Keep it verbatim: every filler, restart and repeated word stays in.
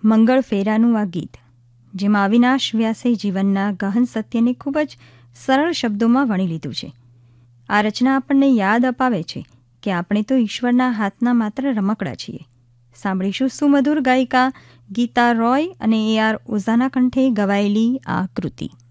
મંગળ ફેરાનું આ ગીત, જેમાં અવિનાશ વ્યાસે જીવનના ગહન સત્યને ખૂબ જ સરળ શબ્દોમાં વણી લીધું છે. આ રચના આપણને યાદ અપાવે છે કે આપણે તો ઈશ્વરના હાથના માત્ર રમકડા છીએ. સાંભળીશું સુમધુર ગાયિકા ગીતા રોય અને એ આર ઓઝાના કંઠે ગવાયેલી આ કૃતિ.